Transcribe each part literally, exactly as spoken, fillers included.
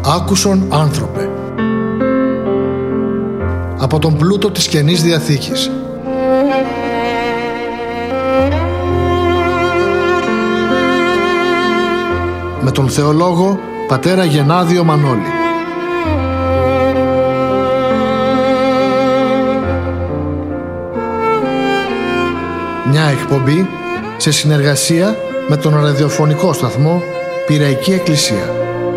Άκουσον άνθρωπε. Από τον πλούτο της Καινής Διαθήκης. Με τον θεολόγο πατέρα Γενάδιο Μανώλη. Μια εκπομπή σε συνεργασία με τον ραδιοφωνικό σταθμό Πειραϊκή Εκκλησία.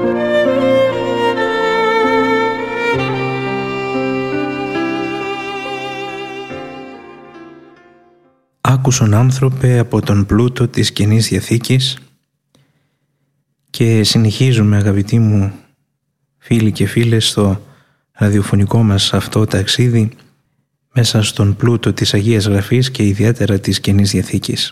Άκουσον άνθρωπε από τον πλούτο της Καινής Διαθήκης και συνεχίζουμε, αγαπητοί μου φίλοι και φίλες, στο ραδιοφωνικό μας αυτό ταξίδι μέσα στον πλούτο της Αγίας Γραφής και ιδιαίτερα της Καινής Διαθήκης.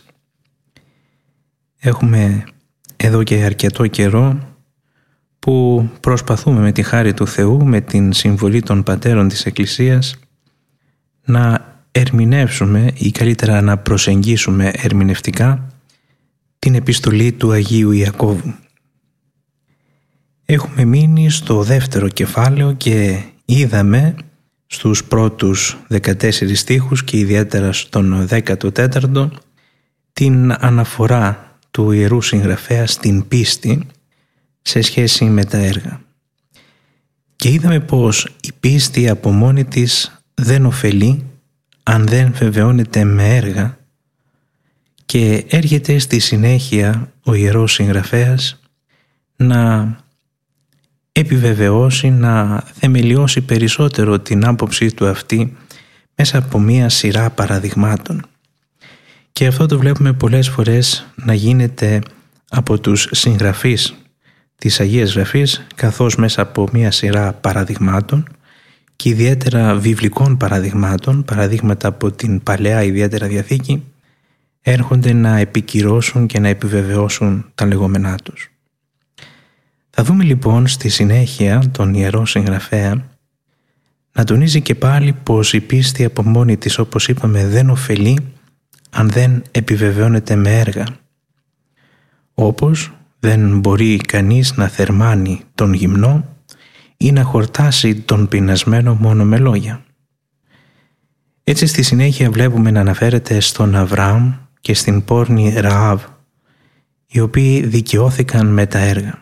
Έχουμε εδώ και αρκετό καιρό που προσπαθούμε με τη χάρη του Θεού, με την συμβολή των πατέρων της Εκκλησίας, να ερμηνεύσουμε ή καλύτερα να προσεγγίσουμε ερμηνευτικά την επιστολή του Αγίου Ιακώβου. Έχουμε μείνει στο δεύτερο κεφάλαιο και είδαμε στους πρώτους δεκατέσσερις στίχους και ιδιαίτερα στον δέκατο τέταρτο την αναφορά του Ιερού Συγγραφέα στην πίστη σε σχέση με τα έργα. Και είδαμε πως η πίστη από μόνη της δεν ωφελεί αν δεν βεβαιώνεται με έργα, και έρχεται στη συνέχεια ο Ιερός Συγγραφέας να επιβεβαιώσει, να θεμελιώσει περισσότερο την άποψή του αυτή μέσα από μία σειρά παραδειγμάτων. Και αυτό το βλέπουμε πολλές φορές να γίνεται από τους συγγραφείς της Αγίας Γραφής, καθώς μέσα από μία σειρά παραδειγμάτων και ιδιαίτερα βιβλικών παραδειγμάτων, παραδείγματα από την Παλαιά ιδιαίτερα Διαθήκη, έρχονται να επικυρώσουν και να επιβεβαιώσουν τα λεγόμενά τους. Θα δούμε λοιπόν στη συνέχεια τον Ιερό Συγγραφέα να τονίζει και πάλι πως η πίστη από μόνη της, όπως είπαμε, δεν ωφελεί αν δεν επιβεβαιώνεται με έργα. Όπως δεν μπορεί κανείς να θερμάνει τον γυμνό ή να χορτάσει τον πεινασμένο μόνο με λόγια. Έτσι στη συνέχεια βλέπουμε να αναφέρεται στον Αβραάμ και στην πόρνη Ραάβ, οι οποίοι δικαιώθηκαν με τα έργα.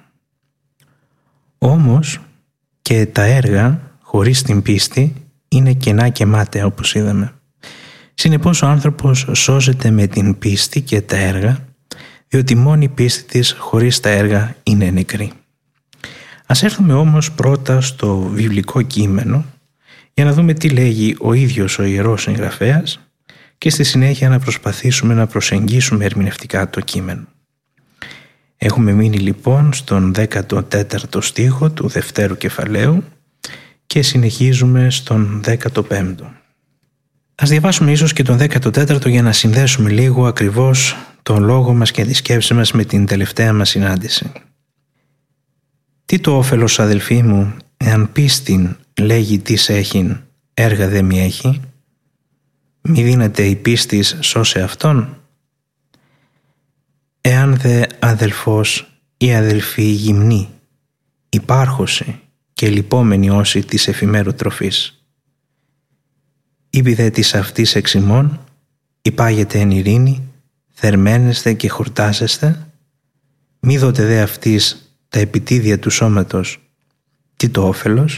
Όμως και τα έργα χωρίς την πίστη είναι κενά και μάταια, όπως είδαμε. Συνεπώς ο άνθρωπος σώζεται με την πίστη και τα έργα, διότι μόνη η πίστη της χωρίς τα έργα είναι νεκρή. Ας έρθουμε όμως πρώτα στο βιβλικό κείμενο για να δούμε τι λέγει ο ίδιος ο Ιερός Συγγραφέας και στη συνέχεια να προσπαθήσουμε να προσεγγίσουμε ερμηνευτικά το κείμενο. Έχουμε μείνει λοιπόν στον δέκατο τέταρτο στίχο του δευτέρου κεφαλαίου και συνεχίζουμε στον δέκατο πέμπτο. Ας διαβάσουμε ίσως και τον δέκατο τέταρτο για να συνδέσουμε λίγο ακριβώς τον λόγο μας και τη σκέψη μας με την τελευταία μας συνάντηση. Τι το όφελος, αδελφοί μου, εάν πίστην λέγει τις έχειν, έργα δε μη έχει; Μη δύναται η πίστης σώσε αυτόν; Εάν δε αδελφός ή αδελφή γυμνή, υπάρχωση και λυπόμενοι όσοι της εφημέρου τροφής. Ήπη δε της αυτής εξ ημών, υπάγεται εν ειρήνη, θερμαίνεστε και χορτάζεστε, μη δότε δε αυτής τα επιτίδια του σώματος, τι το όφελος;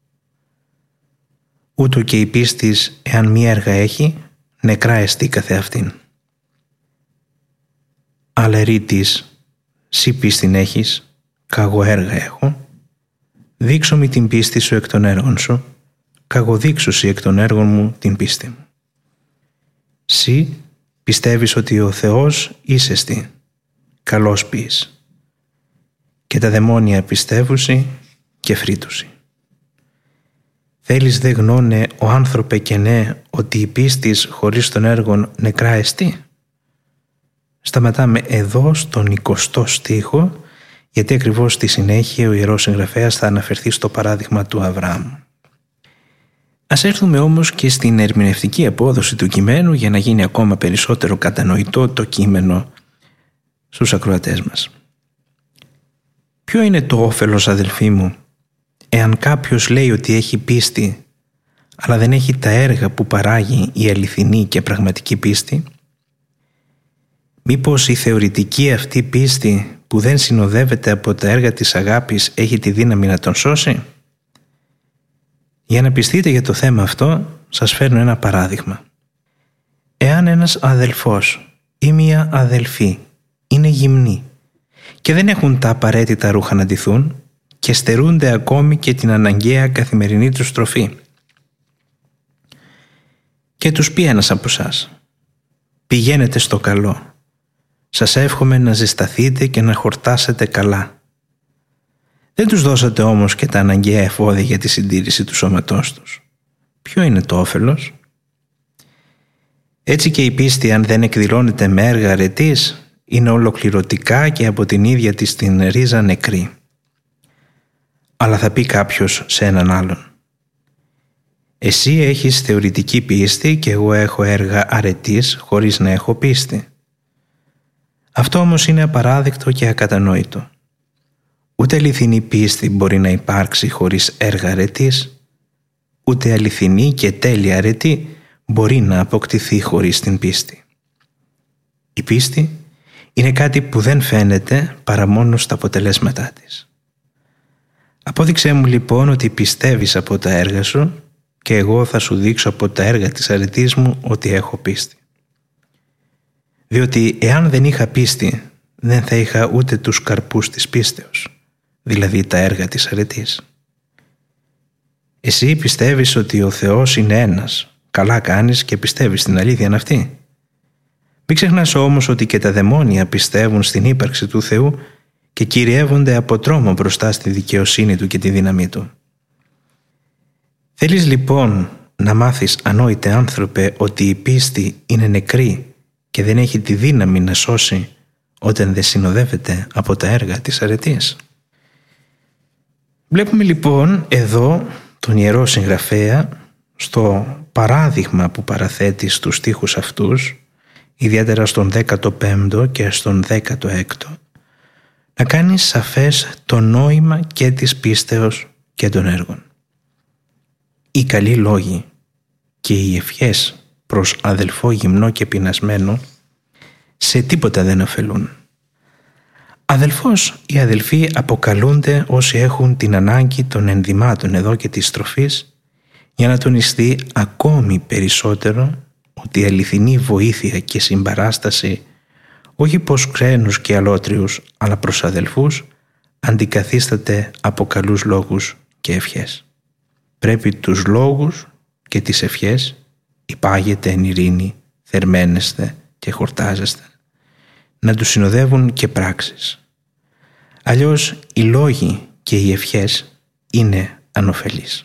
Ούτω και η πίστης, εάν μη έργα έχει, νεκρά εστί καθεαυτήν. Αλλά ρήτης, σύ πίστην έχεις, καγω έργα έχω, δείξω μη την πίστη σου εκ των έργων σου, καγω δείξουσι εκ των έργων μου την πίστη μου. Σύ πιστεύεις ότι ο Θεός είσεστι, καλός ποιείς, και τα δαιμόνια πιστεύουσι και φρύτουσι. Θέλεις δε γνώνε ο άνθρωπε και ναι ότι η πίστης χωρίς των έργων νεκρά εστί; Σταματάμε εδώ στον εικοστό στίχο, γιατί ακριβώς στη συνέχεια ο Ιερός Συγγραφέας θα αναφερθεί στο παράδειγμα του Αβραάμ. Ας έρθουμε όμως και στην ερμηνευτική απόδοση του κειμένου για να γίνει ακόμα περισσότερο κατανοητό το κείμενο στους ακροατές μας. Ποιο είναι το όφελος, αδελφοί μου, εάν κάποιος λέει ότι έχει πίστη, αλλά δεν έχει τα έργα που παράγει η αληθινή και πραγματική πίστη? Μήπως η θεωρητική αυτή πίστη που δεν συνοδεύεται από τα έργα της αγάπης έχει τη δύναμη να τον σώσει? Για να πιστείτε για το θέμα αυτό, σας φέρνω ένα παράδειγμα. Εάν ένας αδελφός ή μία αδελφή είναι γυμνοί και δεν έχουν τα απαραίτητα ρούχα να ντυθούν και στερούνται ακόμη και την αναγκαία καθημερινή τους τροφή, και τους πει ένας από εσάς: «Πηγαίνετε στο καλό. Σας εύχομαι να ζεσταθείτε και να χορτάσετε καλά». Δεν τους δώσατε όμως και τα αναγκαία εφόδια για τη συντήρηση του σώματός τους. Ποιο είναι το όφελος? Έτσι και η πίστη, αν δεν εκδηλώνεται με έργα αρετής, είναι ολοκληρωτικά και από την ίδια της την ρίζα νεκρή. Αλλά θα πει κάποιος σε έναν άλλον: «Εσύ έχεις θεωρητική πίστη και εγώ έχω έργα αρετής χωρίς να έχω πίστη». Αυτό όμως είναι απαράδεκτο και ακατανόητο. Ούτε αληθινή πίστη μπορεί να υπάρξει χωρίς έργα αρετής, ούτε αληθινή και τέλεια αρετή μπορεί να αποκτηθεί χωρίς την πίστη. Η πίστη είναι κάτι που δεν φαίνεται παρά μόνο στα αποτελέσματά της. Απόδειξέ μου λοιπόν ότι πιστεύεις από τα έργα σου και εγώ θα σου δείξω από τα έργα της αρετής μου ότι έχω πίστη. Διότι εάν δεν είχα πίστη, δεν θα είχα ούτε τους καρπούς της πίστεως, δηλαδή τα έργα της αρετής. Εσύ πιστεύεις ότι ο Θεός είναι ένας. Καλά κάνεις και πιστεύεις στην αλήθεια αυτή. Μην ξεχνάς όμως ότι και τα δαιμόνια πιστεύουν στην ύπαρξη του Θεού και κυριεύονται από τρόμο μπροστά στη δικαιοσύνη Του και τη δύναμή Του. Θέλεις λοιπόν να μάθεις, ανόητε άνθρωπε, ότι η πίστη είναι νεκρή και δεν έχει τη δύναμη να σώσει όταν δεν συνοδεύεται από τα έργα της αρετής? Βλέπουμε λοιπόν εδώ τον Ιερό Συγγραφέα στο παράδειγμα που παραθέτει στους στίχους αυτούς, ιδιαίτερα στον δέκατο πέμπτο και στον δέκατο έκτο, να κάνει σαφές το νόημα και της πίστεως και των έργων. Οι καλοί λόγοι και οι ευχές προς αδελφό γυμνό και πεινασμένο σε τίποτα δεν ωφελούν. Αδελφός ή αδελφοί αποκαλούνται όσοι έχουν την ανάγκη των ενδυμάτων εδώ και της τροφής, για να τονιστεί ακόμη περισσότερο ότι η αληθινή βοήθεια και συμπαράσταση, όχι προς ξένους και αλότριους, αλλά προς αδελφούς, αντικαθίσταται από καλούς λόγους και ευχές. Πρέπει τους λόγους και τις ευχές, υπάγεται εν ειρήνη, θερμαίνεστε και χορτάζεστε, να τους συνοδεύουν και πράξεις. Αλλιώς οι λόγοι και οι ευχές είναι ανωφελείς.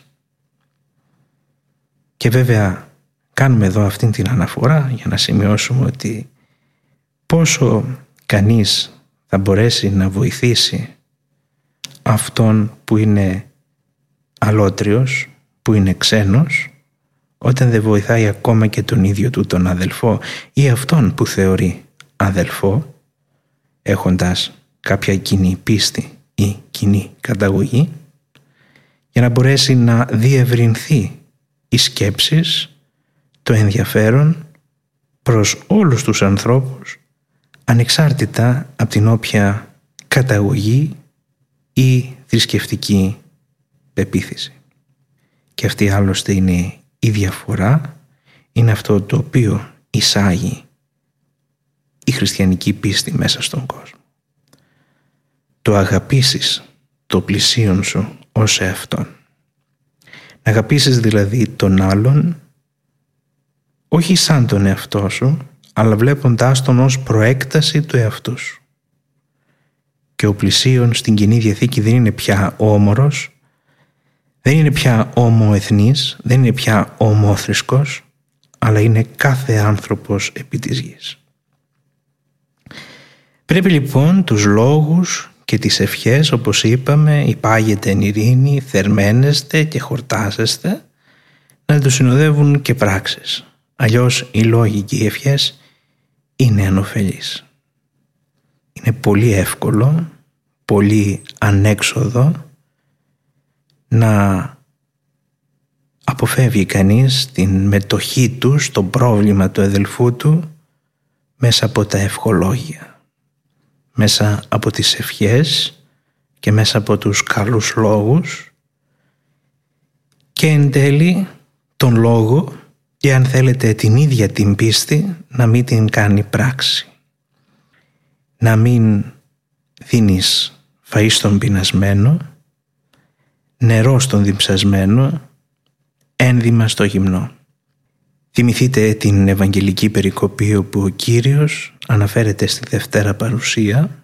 Και βέβαια κάνουμε εδώ αυτήν την αναφορά για να σημειώσουμε ότι πόσο κανείς θα μπορέσει να βοηθήσει αυτόν που είναι αλότριος, που είναι ξένος, όταν δεν βοηθάει ακόμα και τον ίδιο του τον αδελφό ή αυτόν που θεωρεί αδελφό, έχοντας κάποια κοινή πίστη ή κοινή καταγωγή, για να μπορέσει να διευρυνθεί οι σκέψεις, το ενδιαφέρον προς όλους τους ανθρώπους, ανεξάρτητα από την όποια καταγωγή ή θρησκευτική πεποίθηση. Και αυτή άλλωστε είναι η διαφορά, είναι αυτό το οποίο εισάγει η χριστιανική πίστη μέσα στον κόσμο. Το αγαπήσεις το πλησίον σου ως εαυτόν. Να αγαπήσεις δηλαδή τον άλλον όχι σαν τον εαυτό σου, αλλά βλέποντάς τον ως προέκταση του εαυτού σου. Και ο πλησίον στην Κοινή Διαθήκη δεν είναι πια όμορος, δεν είναι πια ομοεθνής, δεν είναι πια ομόθρησκος, αλλά είναι κάθε άνθρωπος επί της γης. Πρέπει λοιπόν τους λόγους και τις ευχές, όπως είπαμε, υπάγεται εν ειρήνη, θερμαίνεστε και χορτάζεστε, να τους συνοδεύουν και πράξεις. Αλλιώς οι λόγοι και οι ευχές είναι ανωφελείς. Είναι πολύ εύκολο, πολύ ανέξοδο να αποφεύγει κανείς την μετοχή του στο πρόβλημα του αδελφού του μέσα από τα ευχολόγια, μέσα από τις ευχές και μέσα από τους καλούς λόγους και εν τέλει τον λόγο, ή αν θέλετε την ίδια την πίστη, να μην την κάνει πράξη. Να μην δίνεις φαΐ στον πεινασμένο, νερό στον διψασμένο, ένδυμα στο γυμνό. Θυμηθείτε την Ευαγγελική περικοπή όπου ο Κύριος αναφέρεται στη Δευτέρα Παρουσία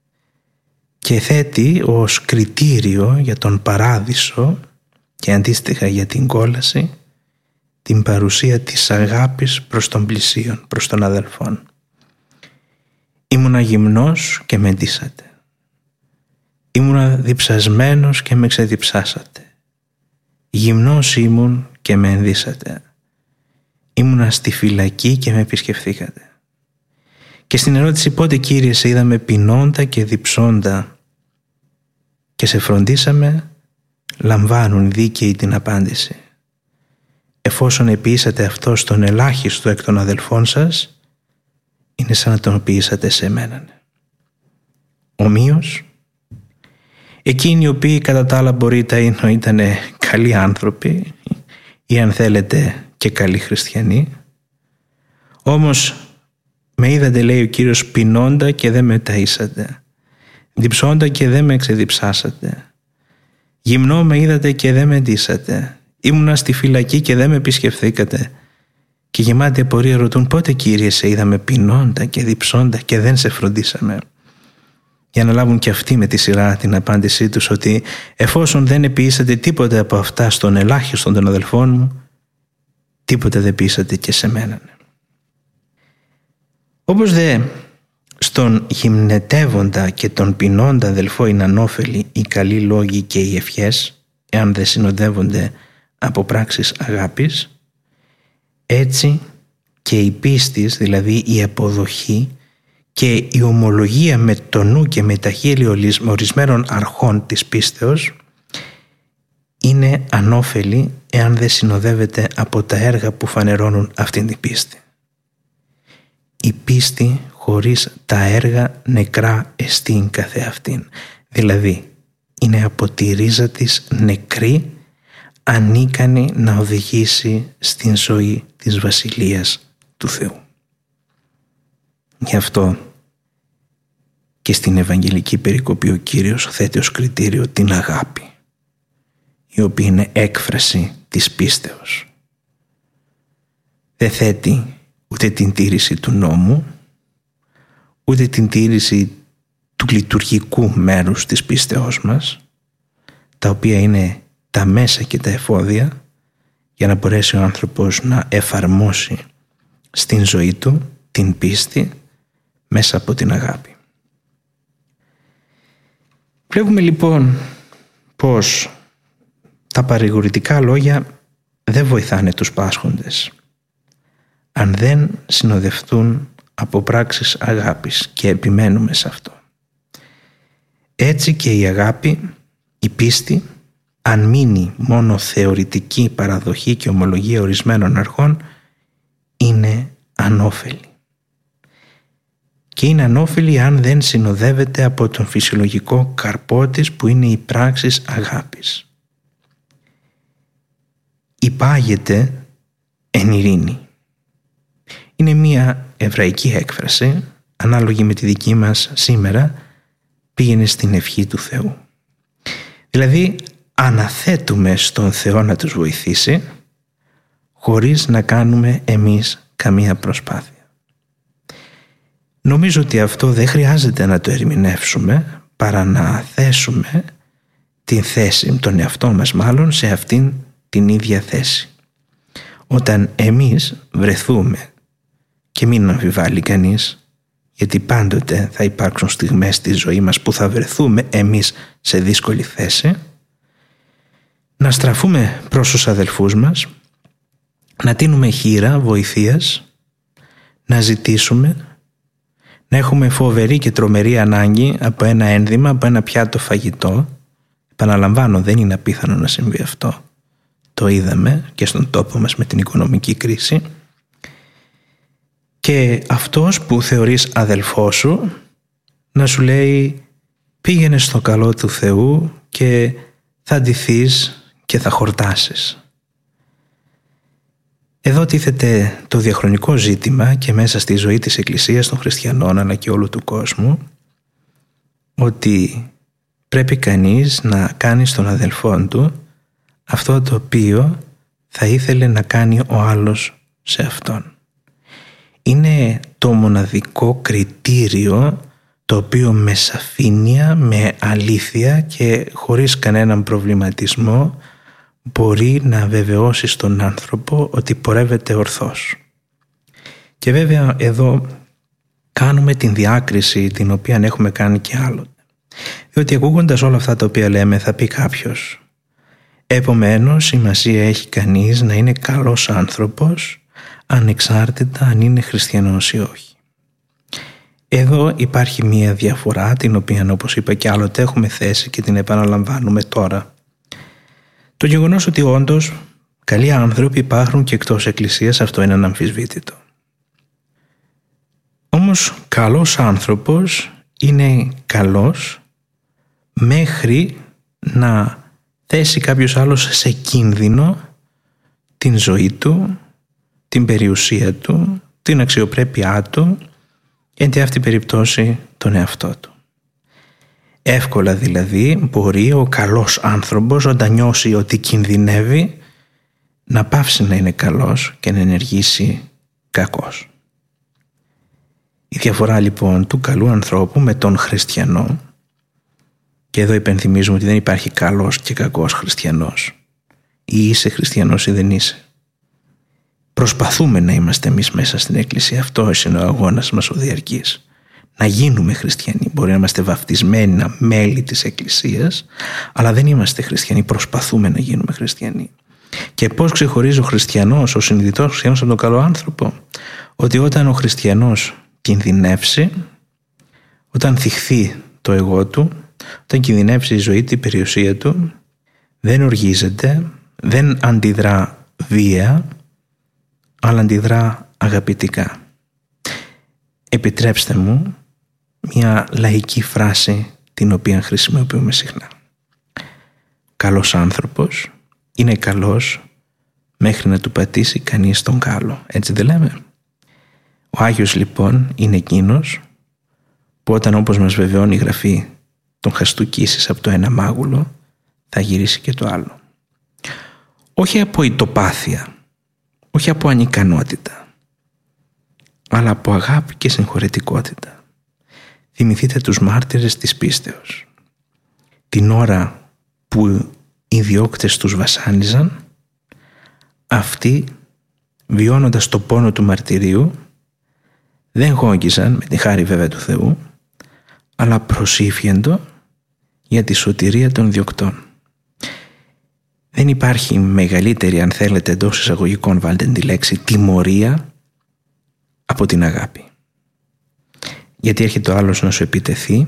και θέτει ως κριτήριο για τον παράδεισο και αντίστοιχα για την κόλαση την παρουσία της αγάπης προς τον πλησίον, προς τον αδελφόν. Ήμουνα γυμνός και με ντύσατε. Ήμουνα διψασμένος και με ξεδιψάσατε. Γυμνός ήμουν και με ενδύσατε. Ήμουνα στη φυλακή και με επισκεφθήκατε. Και στην ερώτηση πότε Κύριε σε είδαμε πεινώντα και διψώντα και σε φροντίσαμε, λαμβάνουν δίκαιη την απάντηση. Εφόσον επίησατε αυτό στον ελάχιστο εκ των αδελφών σας, είναι σαν να τον ποιήσατε σε μένα. Ομοίως, εκείνοι οι οποίοι κατά τα άλλα μπορεί να ήταν καλοί άνθρωποι ή αν θέλετε και καλοί χριστιανοί, όμως με είδατε, λέει ο Κύριος, πεινώντα και δεν με ταΐσατε, διψώντα και δεν με ξεδιψάσατε, γυμνό με είδατε και δεν με ντύσατε, ήμουνα στη φυλακή και δεν με επισκεφθήκατε. Και γεμάτοι απορία ρωτούν πότε Κύριε σε είδαμε πεινώντα και διψώντα και δεν σε φροντίσαμε. Για να λάβουν και αυτοί με τη σειρά την απάντησή τους ότι εφόσον δεν εποιήσατε τίποτε από αυτά στον ελάχιστον των αδελφών μου, τίποτε δεν ποιήσατε και σε μένα. Όπως δε στον γυμνετεύοντα και τον πεινώντα αδελφό είναι ανώφελοι οι καλοί λόγοι και οι ευχές, εάν δεν συνοδεύονται από πράξεις αγάπης, έτσι και η πίστης, δηλαδή η αποδοχή και η ομολογία με το νου και με τα χείλη ορισμένων αρχών της πίστεως είναι ανώφελη εάν δεν συνοδεύεται από τα έργα που φανερώνουν αυτήν την πίστη. Η πίστη χωρίς τα έργα νεκρά εστίν καθεαυτήν, δηλαδή είναι από τη ρίζα της νεκρή, ανίκανη να οδηγήσει στην ζωή της Βασιλείας του Θεού. Γι' αυτό και στην Ευαγγελική περικοπή ο Κύριος θέτει ως κριτήριο την αγάπη, η οποία είναι έκφραση της πίστεως. Δεν θέτει ούτε την τήρηση του νόμου, ούτε την τήρηση του λειτουργικού μέρους της πίστεώς μας, τα οποία είναι τα μέσα και τα εφόδια για να μπορέσει ο άνθρωπος να εφαρμόσει στην ζωή του την πίστη μέσα από την αγάπη. Βλέπουμε λοιπόν πως τα παρηγορητικά λόγια δεν βοηθάνε τους πάσχοντες αν δεν συνοδευτούν από πράξεις αγάπης, και επιμένουμε σε αυτό. Έτσι και η αγάπη, η πίστη, αν μείνει μόνο θεωρητική παραδοχή και ομολογία ορισμένων αρχών, είναι ανώφελη. Και είναι ανώφελη αν δεν συνοδεύεται από τον φυσιολογικό καρπό της που είναι οι πράξεις αγάπης. Υπάγεται εν ειρήνη. Είναι μια εβραϊκή έκφραση, ανάλογη με τη δική μας σήμερα, πήγαινε στην ευχή του Θεού. Δηλαδή αναθέτουμε στον Θεό να τους βοηθήσει χωρίς να κάνουμε εμείς καμία προσπάθεια. Νομίζω ότι αυτό δεν χρειάζεται να το ερμηνεύσουμε παρά να θέσουμε την θέση, τον εαυτό μας μάλλον, σε αυτήν την ίδια θέση. Όταν εμείς βρεθούμε, και μην αμφιβάλλει κανείς, γιατί πάντοτε θα υπάρξουν στιγμές στη ζωή μας που θα βρεθούμε εμείς σε δύσκολη θέση, να στραφούμε προς τους αδελφούς μας, να τίνουμε χείρα βοηθείας, να ζητήσουμε, να έχουμε φοβερή και τρομερή ανάγκη από ένα ένδυμα, από ένα πιάτο φαγητό, Επαναλαμβάνω, δεν είναι απίθανο να συμβεί αυτό. Το είδαμε και στον τόπο μας με την οικονομική κρίση. Και αυτός που θεωρείς αδελφό σου να σου λέει πήγαινε στο καλό του Θεού και θα ντυθείς και θα χορτάσεις. Εδώ τίθεται το διαχρονικό ζήτημα και μέσα στη ζωή της Εκκλησίας των χριστιανών αλλά και όλου του κόσμου, ότι πρέπει κανείς να κάνει στον αδελφόν του αυτό το οποίο θα ήθελε να κάνει ο άλλος σε αυτόν. Είναι το μοναδικό κριτήριο το οποίο με σαφήνεια, με αλήθεια και χωρίς κανέναν προβληματισμό μπορεί να βεβαιώσει στον άνθρωπο ότι πορεύεται ορθώς. Και βέβαια εδώ κάνουμε την διάκριση την οποία έχουμε κάνει και άλλοτε. Διότι ακούγοντας όλα αυτά τα οποία λέμε θα πει κάποιος, επομένως σημασία έχει κανείς να είναι καλός άνθρωπος ανεξάρτητα αν είναι χριστιανός ή όχι. Εδώ υπάρχει μία διαφορά την οποία, όπως είπα και άλλοτε, έχουμε θέσει και την επαναλαμβάνουμε τώρα. Το γεγονός ότι όντως καλοί άνθρωποι υπάρχουν και εκτός Εκκλησίας, αυτό είναι αναμφισβήτητο. Όμως καλός άνθρωπος είναι καλός μέχρι να θέσει κάποιος άλλος σε κίνδυνο την ζωή του, την περιουσία του, την αξιοπρέπειά του, εν τη αυτή περιπτώσει τον εαυτό του. Εύκολα δηλαδή μπορεί ο καλός άνθρωπος όταν νιώσει ότι κινδυνεύει να πάυσει να είναι καλός και να ενεργήσει κακός. Η διαφορά λοιπόν του καλού ανθρώπου με τον χριστιανό, και εδώ υπενθυμίζουμε ότι δεν υπάρχει καλός και κακός χριστιανός, ή είσαι χριστιανός ή δεν είσαι. Προσπαθούμε να είμαστε εμείς μέσα στην Εκκλησία, αυτό είναι ο αγώνας μας ο διαρκής. Να γίνουμε χριστιανοί. Μπορεί να είμαστε βαφτισμένοι, να μέλη της Εκκλησίας, αλλά δεν είμαστε χριστιανοί. Προσπαθούμε να γίνουμε χριστιανοί. Και πώς ξεχωρίζει ο χριστιανός, ο συνειδητός χριστιανός από τον καλό άνθρωπο? Ότι όταν ο χριστιανός κινδυνεύσει, όταν θυχθεί το εγώ του, όταν κινδυνεύσει η ζωή του, η περιουσία του, δεν οργίζεται, δεν αντιδρά βία, αλλά αντιδρά αγαπητικά. Επιτρέψτε μου μια λαϊκή φράση την οποία χρησιμοποιούμε συχνά. Καλός άνθρωπος είναι καλός μέχρι να του πατήσει κανείς τον κάλο. Έτσι δεν λέμε? Ο Άγιος λοιπόν είναι εκείνος που όταν, όπως μας βεβαιώνει η Γραφή, τον χαστούκίσεις από το ένα μάγουλο, θα γυρίσει και το άλλο. Όχι από ητοπάθεια, όχι από ανικανότητα, αλλά από αγάπη και συγχωρετικότητα. Θυμηθείτε τους μάρτυρες της πίστεως. Την ώρα που οι διώκτες τους βασάνιζαν, αυτοί, βιώνοντας το πόνο του μαρτυρίου, δεν γόγγιζαν, με τη χάρη βέβαια του Θεού, αλλά προσήφιεντο για τη σωτηρία των διωκτών. Δεν υπάρχει μεγαλύτερη, αν θέλετε εντός εισαγωγικών βάλτε τη λέξη, τιμωρία από την αγάπη. Γιατί έρχεται ο άλλος να σου επιτεθεί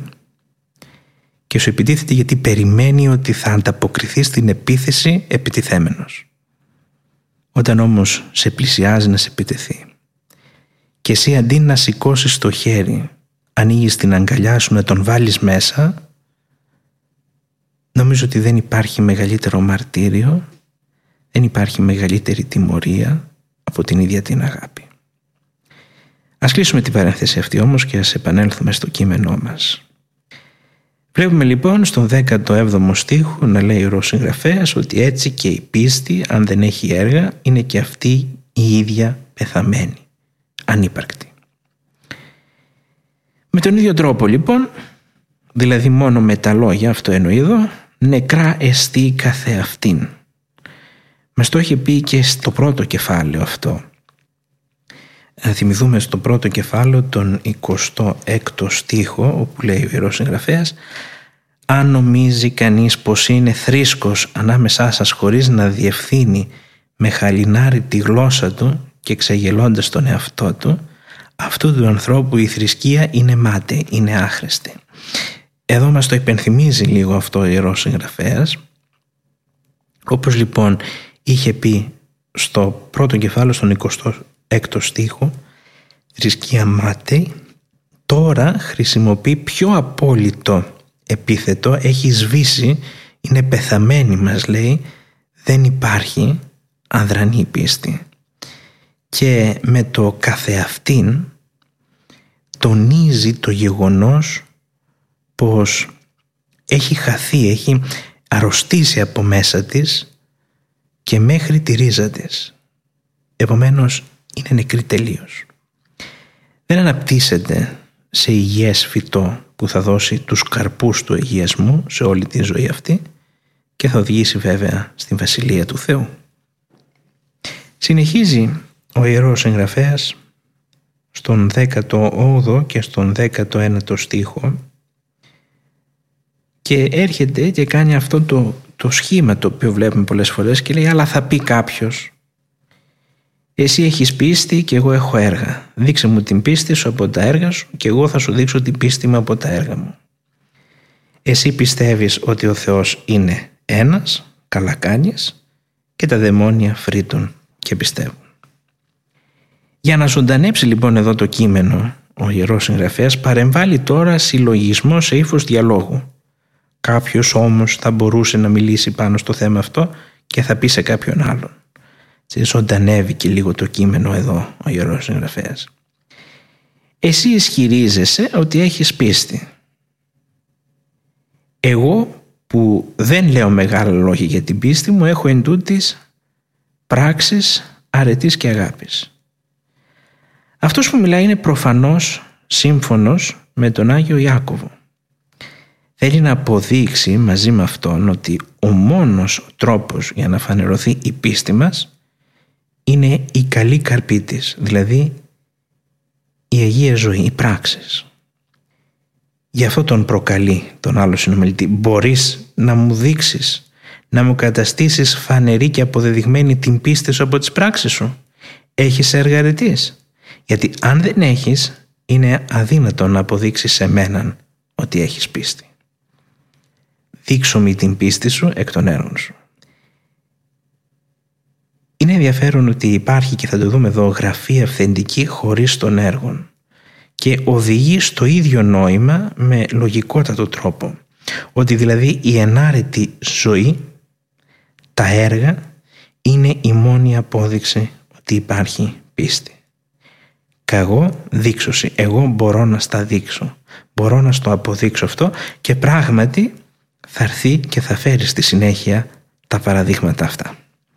και σου επιτίθεται γιατί περιμένει ότι θα ανταποκριθεί στην επίθεση επιτιθέμενος. Όταν όμως σε πλησιάζει να σε επιτεθεί και εσύ αντί να σηκώσεις το χέρι, ανοίγεις την αγκαλιά σου να τον βάλεις μέσα, νομίζω ότι δεν υπάρχει μεγαλύτερο μαρτύριο, δεν υπάρχει μεγαλύτερη τιμωρία από την ίδια την αγάπη. Ας κλείσουμε την παρένθεση αυτή όμως και ας επανέλθουμε στο κείμενό μας. Βλέπουμε λοιπόν στον δέκατο έβδομο στίχο να λέει ο συγγραφέας ότι έτσι και η πίστη, αν δεν έχει έργα, είναι και αυτή η ίδια πεθαμένη, ανύπαρκτη. Με τον ίδιο τρόπο λοιπόν, δηλαδή μόνο με τα λόγια, αυτό εννοεί εδώ, νεκρά εστί καθεαυτήν. Μας το είχε πει και στο πρώτο κεφάλαιο αυτό. Να θυμηθούμε στο πρώτο κεφάλαιο τον εικοστό έκτο στίχο, όπου λέει ο Ιερός Συγγραφέας, αν νομίζει κανείς πως είναι θρήσκος ανάμεσά σας χωρίς να διευθύνει με χαλινάρι τη γλώσσα του και ξεγελώντας τον εαυτό του, αυτού του ανθρώπου η θρησκεία είναι μάταιη, είναι άχρηστη. εδώ μας το υπενθυμίζει λίγο αυτό ο Ιερός Συγγραφέας, όπως λοιπόν είχε πει στο πρώτο κεφάλαιο, στον εικοστό έκτο στίχο, θρησκεία μάταιη, τώρα χρησιμοποιεί πιο απόλυτο επίθετο, έχει σβήσει, είναι πεθαμένη, μας λέει, δεν υπάρχει αδρανή πίστη. Και με το καθεαυτήν τονίζει το γεγονός πως έχει χαθεί, έχει αρρωστήσει από μέσα της και μέχρι τη ρίζα της. Επομένως είναι νεκρή τελείως. Δεν αναπτύσσεται σε υγιές φυτό που θα δώσει τους καρπούς του αγιασμού σε όλη τη ζωή αυτή και θα οδηγήσει βέβαια στην Βασιλεία του Θεού. Συνεχίζει ο Ιερός Συγγραφέας στον δέκατο όγδοο και στον δέκατο ένατο στίχο και έρχεται και κάνει αυτό το, το σχήμα το οποίο βλέπουμε πολλές φορές και λέει, αλλά θα πει κάποιος, εσύ έχεις πίστη και εγώ έχω έργα. Δείξε μου την πίστη σου από τα έργα σου και εγώ θα σου δείξω την πίστη μου από τα έργα μου. Εσύ πιστεύεις ότι ο Θεός είναι ένας, καλά κάνεις, και τα δαιμόνια φρύτουν και πιστεύουν. Για να ζωντανέψει λοιπόν εδώ το κείμενο, ο Ιερός Συγγραφέας παρεμβάλλει τώρα συλλογισμό σε ύφος διαλόγου. Κάποιος όμως θα μπορούσε να μιλήσει πάνω στο θέμα αυτό και θα πει σε κάποιον άλλον. Και ζωντανεύει και λίγο το κείμενο εδώ ο Ιερός Συγγραφέας. Εσύ ισχυρίζεσαι ότι έχεις πίστη. Εγώ που δεν λέω μεγάλα λόγια για την πίστη μου, έχω εν τούτης πράξεις αρετής και αγάπης. Αυτός που μιλάει είναι προφανώς σύμφωνος με τον Άγιο Ιάκωβο. Θέλει να αποδείξει μαζί με αυτόν ότι ο μόνος τρόπος για να φανερωθεί η πίστη μας είναι η καλή καρπή της, δηλαδή η Αγία Ζωή, οι πράξεις. Γι' αυτό τον προκαλεί τον άλλο συνομιλητή. Μπορείς να μου δείξεις, να μου καταστήσεις φανερή και αποδεδειγμένη την πίστη σου από τις πράξεις σου. Έχεις έργα αρετής. Γιατί αν δεν έχεις, είναι αδύνατο να αποδείξεις σε μέναν ότι έχεις πίστη. Δείξω μη την πίστη σου εκ των έργων σου. Είναι ενδιαφέρον ότι υπάρχει, και θα το δούμε εδώ, γραφή αυθεντική χωρίς των έργων και οδηγεί στο ίδιο νόημα με λογικότατο τρόπο. Ότι δηλαδή η ενάρετη ζωή, τα έργα, είναι η μόνη απόδειξη ότι υπάρχει πίστη. Καγώ δείξωση, εγώ μπορώ να στα δείξω, μπορώ να στο αποδείξω αυτό και πράγματι θα έρθει και θα φέρει στη συνέχεια τα παραδείγματα αυτά.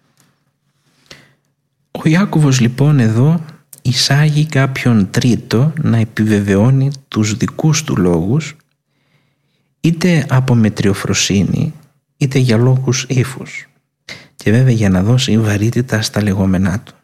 Ο Ιάκωβος λοιπόν εδώ εισάγει κάποιον τρίτο να επιβεβαιώνει τους δικούς του λόγους, είτε από μετριοφροσύνη είτε για λόγους ύφους, και βέβαια για να δώσει βαρύτητα στα λεγόμενά του.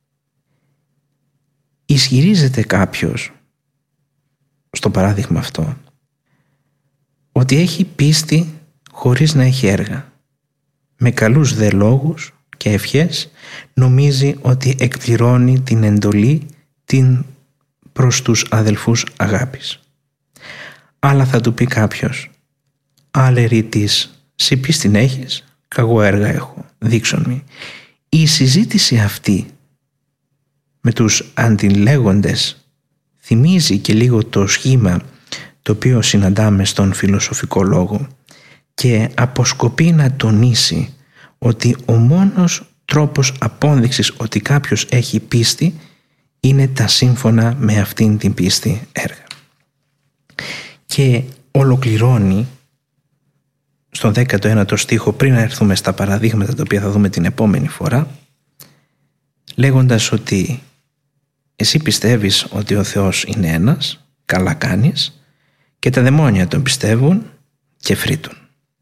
Ισχυρίζεται κάποιος στο παράδειγμα αυτό ότι έχει πίστη χωρίς να έχει έργα. Με καλούς δε λόγους και ευχές νομίζει ότι εκπληρώνει την εντολή την προς τους αδελφούς αγάπης. Αλλά θα του πει κάποιος, άλλε ρητής, σε πίστην έχεις, καγώ έργα έχω, δείξον μη. Η συζήτηση αυτή με τους αντιλέγοντες θυμίζει και λίγο το σχήμα το οποίο συναντάμε στον φιλοσοφικό λόγο και αποσκοπεί να τονίσει ότι ο μόνος τρόπος απόδειξης ότι κάποιος έχει πίστη είναι τα σύμφωνα με αυτήν την πίστη έργα. Και ολοκληρώνει στον δέκατο ένατο στίχο, πριν να έρθουμε στα παραδείγματα τα οποία θα δούμε την επόμενη φορά, λέγοντας ότι εσύ πιστεύεις ότι ο Θεός είναι ένας, καλά κάνεις, και τα δαιμόνια τον πιστεύουν και φρύτουν.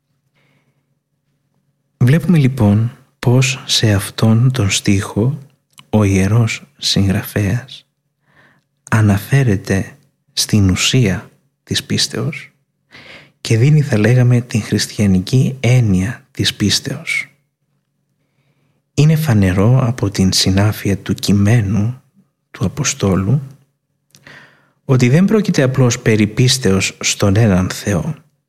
Βλέπουμε λοιπόν πως σε αυτόν τον στίχο ο Ιερός Συγγραφέας αναφέρεται στην ουσία της πίστεως και δίνει, θα λέγαμε, την χριστιανική έννοια της πίστεως. Είναι φανερό από την συνάφεια του κειμένου του Αποστόλου ότι δεν πρόκειται απλώς περί πίστεως στον έναν Θεό,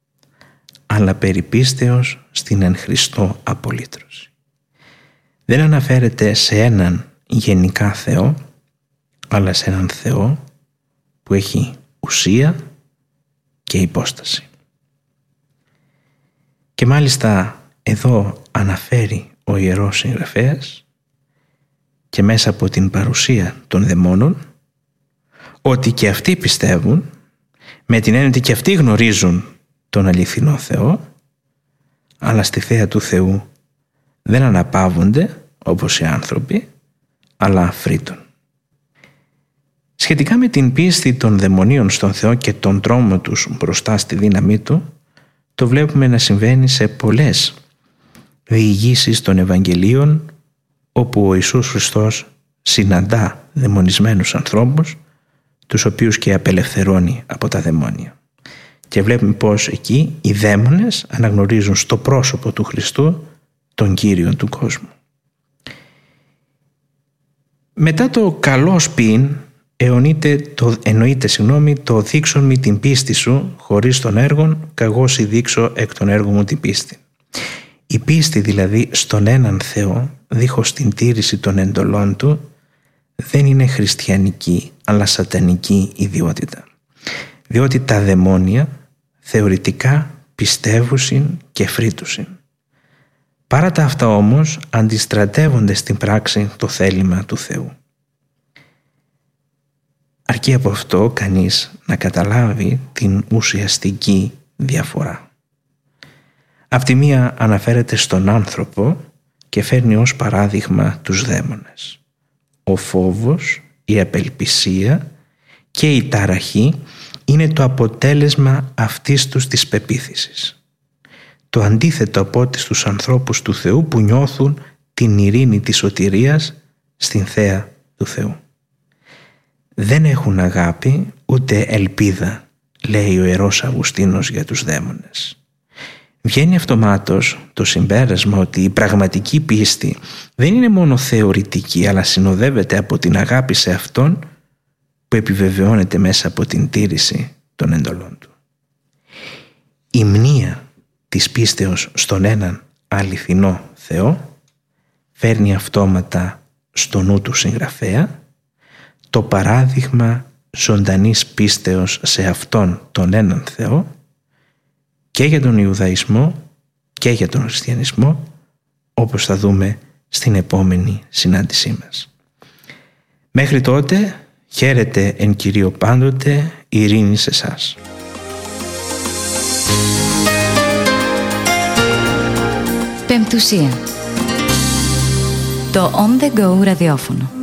αλλά περί πίστεως στην εν Χριστώ απολύτρωση. Δεν αναφέρεται σε έναν γενικά Θεό, αλλά σε έναν Θεό που έχει ουσία και υπόσταση. Και μάλιστα εδώ αναφέρει ο Ιερός Συγγραφέας και μέσα από την παρουσία των δαιμόνων ότι και αυτοί πιστεύουν, με την έννοια ότι και αυτοί γνωρίζουν τον αληθινό Θεό, αλλά στη θέα του Θεού δεν αναπαύονται όπως οι άνθρωποι, αλλά αφρίτων. Σχετικά με την πίστη των δαιμονίων στον Θεό και τον τρόμο τους μπροστά στη δύναμή Του, το βλέπουμε να συμβαίνει σε πολλές διηγήσεις των Ευαγγελίων, όπου ο Ιησούς Χριστός συναντά δαιμονισμένους ανθρώπους, τους οποίους και απελευθερώνει από τα δαιμόνια. Και βλέπουμε πως εκεί οι δαίμονες αναγνωρίζουν στο πρόσωπο του Χριστού τον Κύριο του κόσμου. Μετά το καλώς ποιήν εννοείται το, εννοείται, συγγνώμη, το δείξον μη την πίστη σου χωρίς των έργων, καγώ σοι δείξω εκ των έργων μου την πίστη. Η πίστη δηλαδή στον έναν Θεό, δίχως την τήρηση των εντολών Του, δεν είναι χριστιανική αλλά σατανική ιδιότητα. Διότι τα δαιμόνια θεωρητικά πιστεύουσιν και φρύτουσιν. Παρά τα αυτά όμως αντιστρατεύονται στην πράξη το θέλημα του Θεού. Αρκεί από αυτό κανείς να καταλάβει την ουσιαστική διαφορά. Απ' τη μία αναφέρεται στον άνθρωπο και φέρνει ως παράδειγμα τους δαίμονες. Ο φόβος, η απελπισία και η ταραχή είναι το αποτέλεσμα αυτής τους της πεποίθησης. Το αντίθετο από ό,τι στους ανθρώπους του Θεού που νιώθουν την ειρήνη της σωτηρίας στην θέα του Θεού. Δεν έχουν αγάπη ούτε ελπίδα, λέει ο Ιερός Αυγουστίνος για τους δαίμονες. Βγαίνει αυτομάτως το συμπέρασμα ότι η πραγματική πίστη δεν είναι μόνο θεωρητική, αλλά συνοδεύεται από την αγάπη σε Αυτόν που επιβεβαιώνεται μέσα από την τήρηση των εντολών Του. Η μνήα της πίστεως στον έναν αληθινό Θεό φέρνει αυτόματα στο νου του συγγραφέα το παράδειγμα ζωντανής πίστεως σε Αυτόν τον έναν Θεό και για τον Ιουδαϊσμό και για τον Χριστιανισμό, όπως θα δούμε στην επόμενη συνάντησή μας. Μέχρι τότε, χαίρετε εν Κυρίω πάντοτε, ειρήνη σε εσάς. Πεμπτουσία. Το On The Go ραδιόφωνο.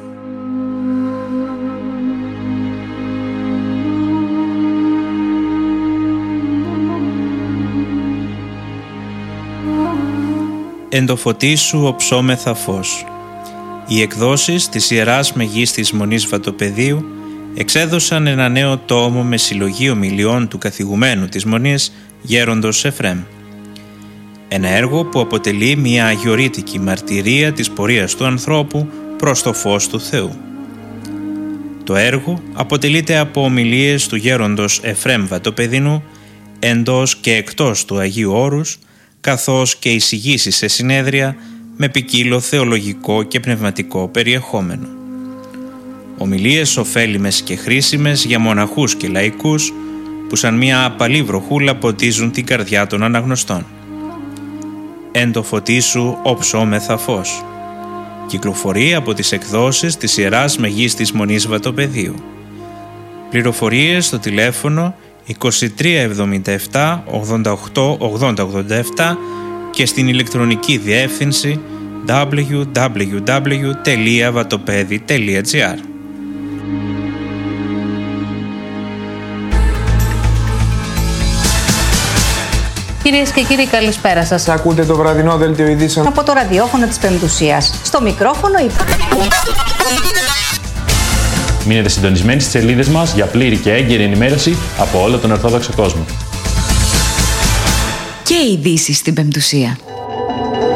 Εν το φωτί σου οψόμεθα φως. Οι εκδόσεις της Ιεράς Μεγίστης Μονής Βατοπεδίου εξέδωσαν ένα νέο τόμο με συλλογή ομιλιών του καθηγουμένου της Μονής Γέροντος Εφρέμ. Ένα έργο που αποτελεί μια αγιορείτικη μαρτυρία της πορείας του ανθρώπου προς το φως του Θεού. Το έργο αποτελείται από ομιλίες του Γέροντος Εφρέμ Βατοπεδινού εντός και εκτός του Αγίου Όρους, καθώς και εισηγήσεις σε συνέδρια με ποικίλο θεολογικό και πνευματικό περιεχόμενο. Ομιλίες ωφέλιμες και χρήσιμες για μοναχούς και λαϊκούς που σαν μια απαλή βροχούλα ποτίζουν την καρδιά των αναγνωστών. Εν το φωτί σου οψόμεθα φως. Κυκλοφορεί από τις εκδόσεις της Ιεράς Μεγίστης Μονής Βατοπεδίου. Πληροφορίες στο τηλέφωνο είκοσι τρία εβδομήντα επτά ογδόντα οκτώ ογδόντα ογδόντα επτά και στην ηλεκτρονική διεύθυνση double-u double-u double-u τελεία vatopedi τελεία gr. Κυρίες και κύριοι, καλησπέρα σας. Ακούτε το βραδινό δελτίο ειδήσεων από το ραδιόφωνο της Πεμπτουσίας. Στο μικρόφωνο η... Μείνετε συντονισμένοι στις σελίδες μας για πλήρη και έγκαιρη ενημέρωση από όλο τον Ορθόδοξο κόσμο. Και ειδήσεις στην Πεμπτουσία.